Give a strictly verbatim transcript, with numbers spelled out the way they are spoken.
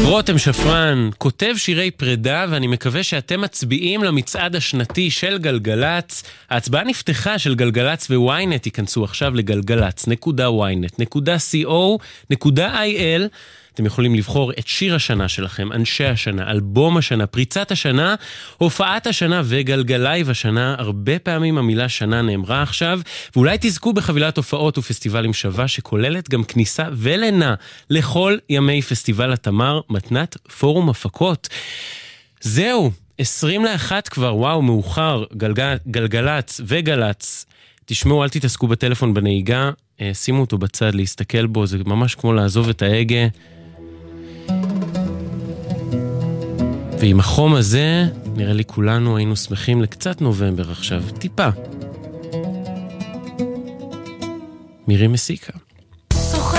רותם שפרן כותב שירי פרידה, ואני מקווה שאתם מצביעים למצעד השנתי של גלגלץ. ההצבעה נפתחה של גלגלץ וויינט, ייכנסו עכשיו לגלגלץ נקודה וויינט נקודה קו נקודה איי אל. אתם יכולים לבחור את שיר השנה שלכם, אנשי השנה, אלבום השנה, פריצת השנה, הופעת השנה וגלגלייב השנה. הרבה פעמים המילה שנה נאמרה עכשיו, ואולי תזכו בחבילת הופעות ופסטיבלים שווה שכוללת גם כניסה ולינה לכל ימי פסטיבל התמר, מתנת פורום הפקות. זהו, עשרים לאחת כבר, וואו, מאוחר. גלגל, גלגלץ וגלץ. תשמעו, אל תתעסקו בטלפון בנהיגה, שימו אותו בצד להסתכל בו, זה ממש כמו לעזוב את ההגה. ועם החום הזה, נראה לי כולנו היינו שמחים לקצת נובמבר עכשיו, טיפה. מירי מסיקה.